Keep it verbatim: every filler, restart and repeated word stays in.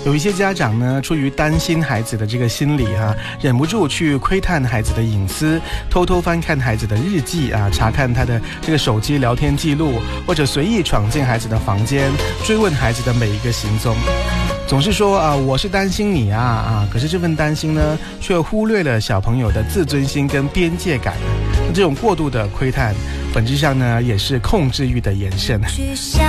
有一些家长呢，出于担心孩子的这个心理啊，忍不住去窥探孩子的隐私，偷偷翻看孩子的日记啊，查看他的这个手机聊天记录，或者随意闯进孩子的房间，追问孩子的每一个行踪。总是说啊，我是担心你啊啊，可是这份担心呢，却忽略了小朋友的自尊心跟边界感。那这种过度的窥探，本质上呢，也是控制欲的延伸。